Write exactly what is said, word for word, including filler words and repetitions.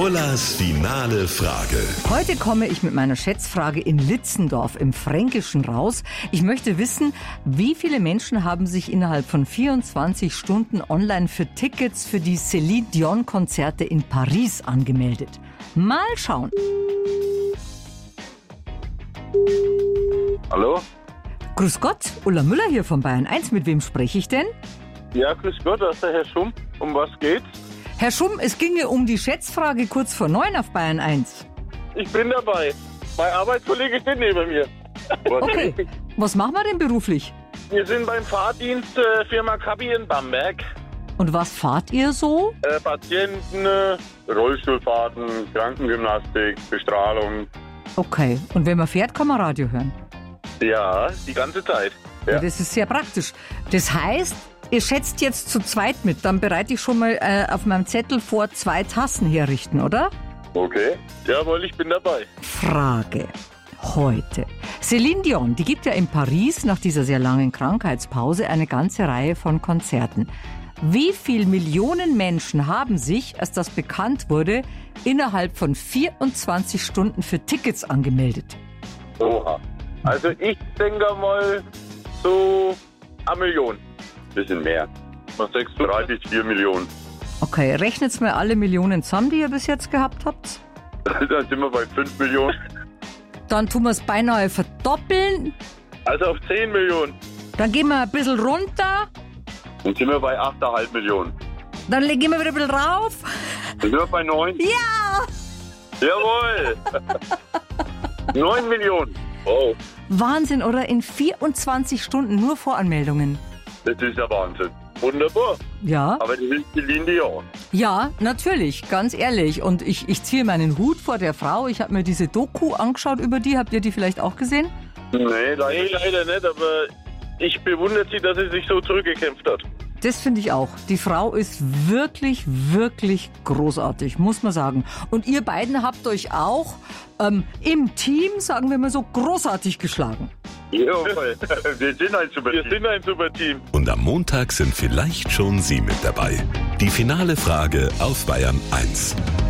Ullas finale Frage. Heute komme ich mit meiner Schätzfrage in Litzendorf im Fränkischen raus. Ich möchte wissen, wie viele Menschen haben sich innerhalb von vierundzwanzig Stunden online für Tickets für die Céline Dion Konzerte in Paris angemeldet? Mal schauen. Hallo? Grüß Gott, Ulla Müller hier von Bayern eins. Mit wem spreche ich denn? Ja, grüß Gott, das ist der Herr Schumm. Um was geht's? Herr Schumm, es ginge um die Schätzfrage kurz vor neun auf Bayern eins. Ich bin dabei. Mein Arbeitskollege steht neben mir. Okay, was machen wir denn beruflich? Wir sind beim Fahrdienst äh, Firma Kabi in Bamberg. Und was fahrt ihr so? Äh, Patienten, äh, Rollstuhlfahrten, Krankengymnastik, Bestrahlung. Okay, und wenn man fährt, kann man Radio hören. Ja, die ganze Zeit. Ja. Ja. Das ist sehr praktisch. Das heißt, ihr schätzt jetzt zu zweit mit. Dann bereite ich schon mal äh, auf meinem Zettel vor, zwei Tassen herrichten, oder? Okay. Jawohl, ich bin dabei. Frage heute. Céline Dion, die gibt ja in Paris nach dieser sehr langen Krankheitspause eine ganze Reihe von Konzerten. Wie viele Millionen Menschen haben sich, als das bekannt wurde, innerhalb von vierundzwanzig Stunden für Tickets angemeldet? Oha. Also ich denke mal so eine Million. Bisschen mehr. Was sagst du? Drei bis vier Millionen. Okay, rechnet's mal alle Millionen zusammen, die ihr bis jetzt gehabt habt. Dann sind wir bei fünf Millionen. Dann tun wir es beinahe verdoppeln. Also auf zehn Millionen. Dann gehen wir ein bisschen runter. Dann sind wir bei acht Komma fünf Millionen. Dann gehen wir wieder ein bisschen rauf. Dann sind wir bei neun. Ja! Jawohl! neun Millionen. Oh, Wahnsinn, oder? In vierundzwanzig Stunden nur Voranmeldungen. das ist ja Wahnsinn. Wunderbar. Ja, Aber das ist Céline Dion. ja, natürlich, ganz ehrlich. Und ich, ich ziehe meinen Hut vor der Frau. Ich habe mir diese Doku angeschaut über die. Habt ihr die vielleicht auch gesehen? Nee, leider, nee, leider nicht, aber ich bewundere sie, dass sie sich so zurückgekämpft hat. Das finde ich auch. Die Frau ist wirklich, wirklich großartig, muss man sagen. Und ihr beiden habt euch auch ähm, im Team, sagen wir mal so, großartig geschlagen. Jawohl. Wir sind ein super Team. Wir sind ein super Team. Und am Montag sind vielleicht schon Sie mit dabei. Die finale Frage auf Bayern eins.